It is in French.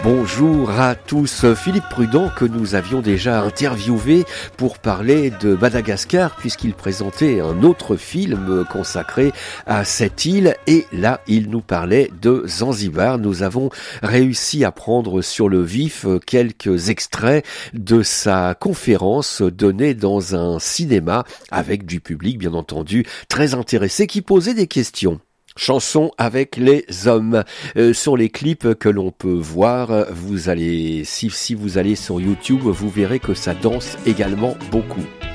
Bonjour à tous. Philippe Prudent, que nous avions déjà interviewé pour parler de Madagascar, puisqu'il présentait un autre film consacré à cette île, et là il nous parlait de Zanzibar. Nous avons réussi à prendre sur le vif quelques extraits de sa conférence donnée dans un cinéma avec du public bien entendu très intéressé qui posait des questions. Chanson avec les hommes. Sur les clips que l'on peut voir, vous allez, si vous allez sur YouTube, vous verrez que ça danse également beaucoup.